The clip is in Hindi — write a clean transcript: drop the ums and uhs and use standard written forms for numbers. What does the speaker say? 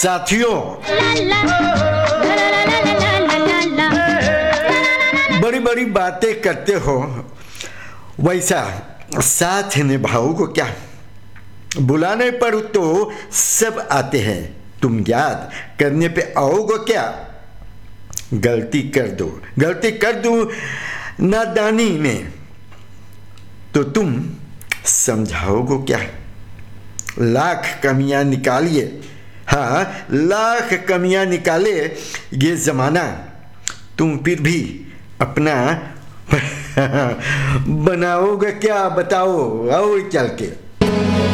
साथियों, बड़ी बड़ी बातें करते हो, वैसा साथ निभाओ को क्या? बुलाने पर तो सब आते हैं, तुम याद करने पे आओगे क्या? गलती कर दो नादानी में, तो तुम समझाओगे क्या? लाख कमियां निकालिए, हाँ लाख कमियां निकाले ये ज़माना, तुम फिर भी अपना बनाओगे क्या? बताओ और चल के।